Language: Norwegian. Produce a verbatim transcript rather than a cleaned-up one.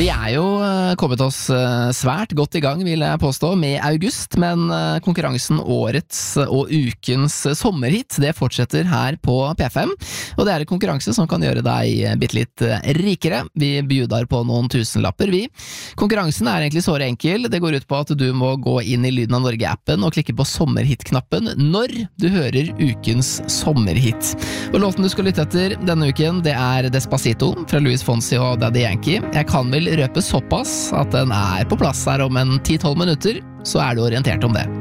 Vi er jo eh, kommet oss eh, svært godt i gang, vil jeg påstå, med august, men eh, konkurransen årets og ukens sommerhit, det fortsetter her på P fem, og det er en konkurranse som kan gjøre deg bitte litt eh, rikere. Vi bjudar på noen tusenlapper, vi. Konkurransen er egentlig såre enkel. Det går ut på at du må gå inn i Lyden av Norge-appen og klikke på sommerhit-knappen når du hører ukens sommerhit. Og låten du skal lytte etter denne uken, det er Despacito fra Luis Fonsi og Daddy Yankee. Jeg kan vel røpe såpass at den er på plass her om en ti til tolv minutter, så er du orientert om det.